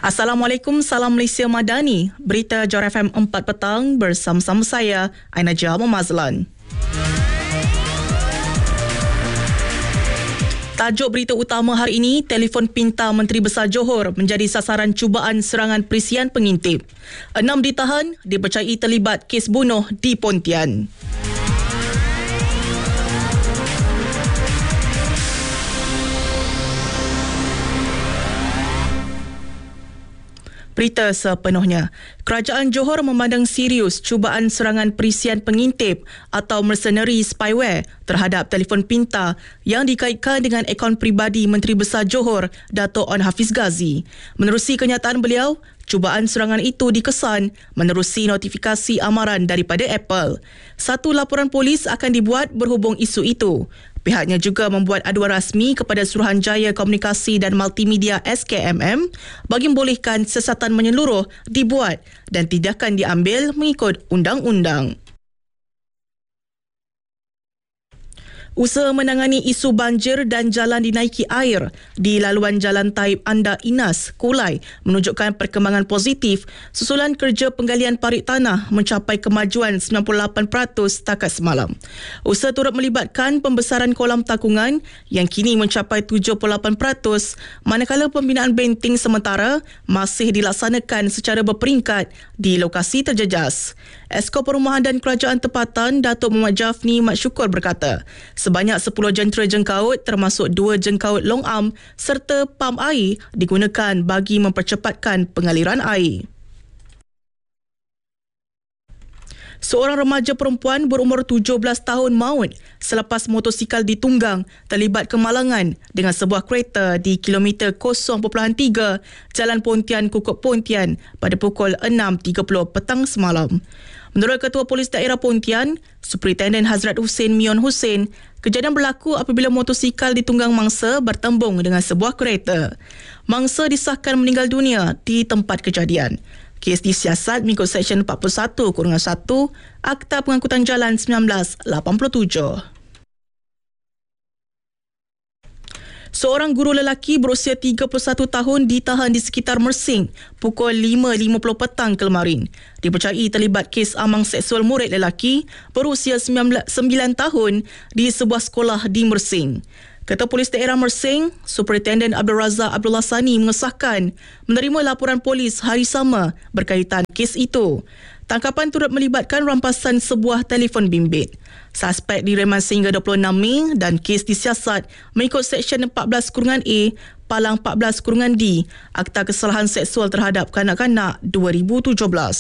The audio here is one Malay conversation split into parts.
Assalamualaikum, salam Malaysia Madani. Berita Johor FM 4 petang bersama-sama saya, Aina Jamal Mazlan. Tajuk berita utama hari ini, telefon pintar Menteri Besar Johor menjadi sasaran cubaan serangan perisian pengintip. 6 ditahan, dipercayai terlibat kes bunuh di Pontian. Berita sepenuhnya. Kerajaan Johor memandang serius cubaan serangan perisian pengintip atau mercenary spyware terhadap telefon pintar yang dikaitkan dengan akaun peribadi Menteri Besar Johor, Dato' Onn Hafiz Ghazi. Menerusi kenyataan beliau, cubaan serangan itu dikesan menerusi notifikasi amaran daripada Apple. Satu laporan polis akan dibuat berhubung isu itu. Pihaknya juga membuat aduan rasmi kepada Suruhanjaya Komunikasi dan Multimedia SKMM bagi membolehkan siasatan menyeluruh dibuat dan tindakan diambil mengikut undang-undang. Usaha menangani isu banjir dan jalan dinaiki air di laluan Jalan Taib Anda Inas, Kulai menunjukkan perkembangan positif susulan kerja penggalian parit tanah mencapai kemajuan 98% setakat semalam. Usaha turut melibatkan pembesaran kolam takungan yang kini mencapai 78%, manakala pembinaan benteng sementara masih dilaksanakan secara berperingkat di lokasi terjejas. Esko Perumahan dan Kerajaan Tempatan Datuk Muhammad Jafni Mat Syukur berkata, sebanyak 10 jentera jengkaut termasuk 2 jengkaut long arm serta pam air digunakan bagi mempercepatkan pengaliran air. Seorang remaja perempuan berumur 17 tahun maut selepas motosikal ditunggang terlibat kemalangan dengan sebuah kereta di kilometer 0.3 Jalan Pontian Kukuk Pontian pada pukul 6.30 petang semalam. Menurut Ketua Polis Daerah Pontian, Superintendent Hazrat Hussein Mion Hussein, kejadian berlaku apabila motosikal ditunggang mangsa bertembung dengan sebuah kereta. Mangsa disahkan meninggal dunia di tempat kejadian. Kes disiasat mengikut Seksyen 41-1 Akta Pengangkutan Jalan 1987. Seorang guru lelaki berusia 31 tahun ditahan di sekitar Mersing pukul 5.50 petang kemarin. Dipercayai terlibat kes amang seksual murid lelaki berusia 9 tahun di sebuah sekolah di Mersing. Ketua Polis Daerah Mersing, Superintendent Abdul Razak Abdullah Sani mengesahkan menerima laporan polis hari sama berkaitan kes itu. Tangkapan turut melibatkan rampasan sebuah telefon bimbit. Suspek direman sehingga 26 Mei dan kes disiasat mengikut Seksyen 14-A, Palang 14-D, Akta Kesalahan Seksual Terhadap Kanak-kanak 2017.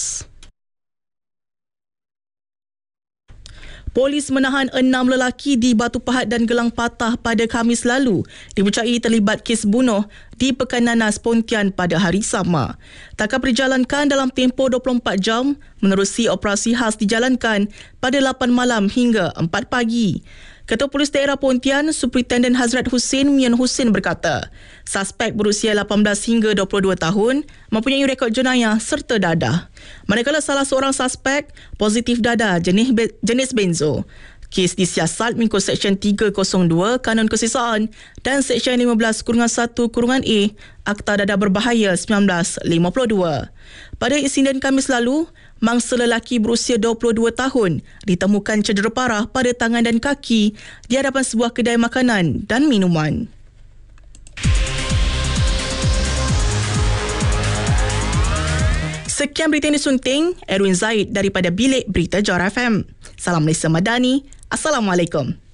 Polis menahan 6 lelaki di Batu Pahat dan Gelang Patah pada Khamis lalu dipercayai terlibat kes bunuh di Pekan Nanas Pontian pada hari sama. Tangkap dijalankan dalam tempoh 24 jam menerusi operasi khas dijalankan pada 8 malam hingga 4 pagi. Ketua Polis Daerah Pontian, Superintendent Hazrat Hussein Mion Hussein berkata, suspek berusia 18 hingga 22 tahun mempunyai rekod jenayah serta dadah. Manakala salah seorang suspek positif dadah jenis benzo. Kes disiasat mengikut Seksyen 302 Kanun Kesisaan dan Seksyen 15-1-A Akta Dadah Berbahaya 1952. Pada insiden Khamis lalu, mangsa lelaki berusia 22 tahun ditemukan cedera parah pada tangan dan kaki di hadapan sebuah kedai makanan dan minuman. Sekian berita ini sunting, Erwin Zaid daripada Bilik Berita Johor FM. Salam Malaysia Madani. Assalamualaikum.